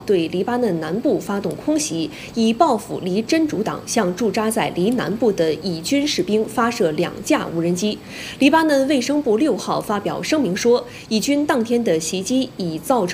对黎巴嫩南部发动空袭，以报复黎真主党向驻扎在黎南部的以军士兵发射2架无人机。黎巴嫩卫生部6号发表声明说，以军当天的袭击已造成